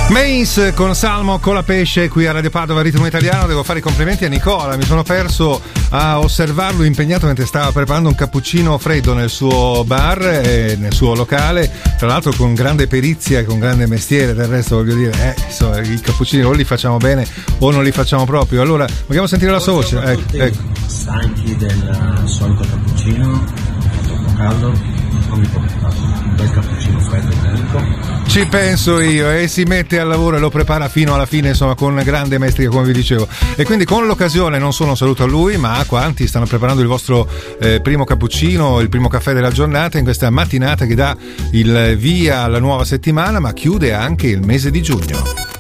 Mace con Salmo con la pesce qui a Radio Padova Ritmo Italiano. Devo fare i complimenti a Nicola, mi sono perso a osservarlo impegnato mentre stava preparando un cappuccino freddo nel suo bar e nel suo locale, tra l'altro con grande perizia e con grande mestiere. Del resto voglio dire, insomma, i cappuccini o li facciamo bene o non li facciamo proprio. Allora vogliamo sentire la sua voce. Ecco. Stanchi del solito cappuccino troppo caldo, come un bel cappuccino freddo e bianco. Ci penso io, e si mette al lavoro e lo prepara fino alla fine, insomma, con grande maestria, come vi dicevo. E quindi con l'occasione non solo un saluto a lui, ma a quanti stanno preparando il vostro primo cappuccino, il primo caffè della giornata in questa mattinata che dà il via alla nuova settimana, ma chiude anche il mese di giugno.